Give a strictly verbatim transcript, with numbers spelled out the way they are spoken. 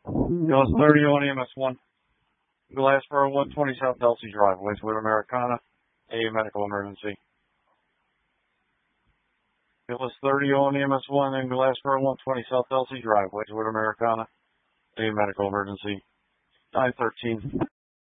Gillis thirty on E M S one. Glassboro one twenty South Delsey Drive, Wedgewood, Americana. A medical emergency. Gillis thirty on E M S one and Glassboro one twenty South Delsey Drive, Wedgewood, Americana. A medical emergency. nine thirteen.